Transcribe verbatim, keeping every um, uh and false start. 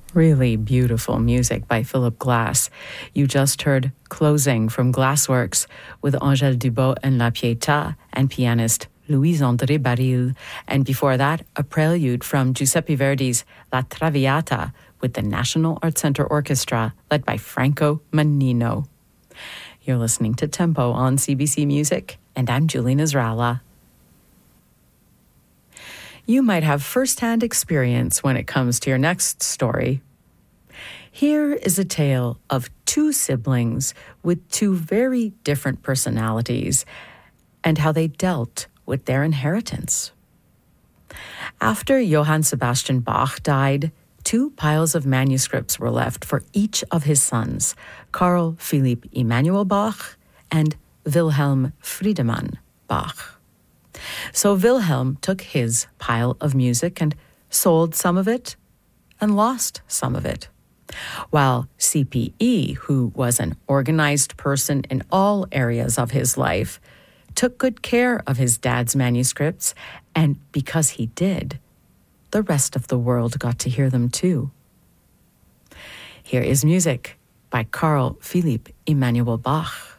Really beautiful music by Philip Glass. You just heard Closing from Glassworks with Angèle Dubos and La Pietà and pianist Louise-André Baril. And before that, a prelude from Giuseppe Verdi's La Traviata with the National Art Center Orchestra led by Franco Mannino. You're listening to Tempo on C B C Music, and I'm Julie Nasrallah. You might have first-hand experience when it comes to your next story. Here is a tale of two siblings with two very different personalities and how they dealt with their inheritance. After Johann Sebastian Bach died, two piles of manuscripts were left for each of his sons, Carl Philipp Emanuel Bach and Wilhelm Friedemann Bach. So Wilhelm took his pile of music and sold some of it and lost some of it, while C P E, who was an organized person in all areas of his life, took good care of his dad's manuscripts, and because he did, the rest of the world got to hear them too. Here is music by Carl Philipp Emanuel Bach.